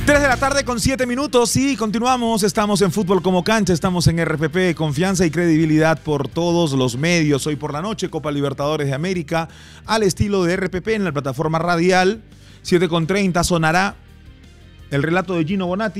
3 de la tarde con 7 minutos. Sí, continuamos. Estamos en Fútbol como Cancha. Estamos en RPP. Confianza y credibilidad por todos los medios. Hoy por la noche, Copa Libertadores de América, al estilo de RPP en la plataforma radial. 7:30 sonará el relato de Gino Bonatti.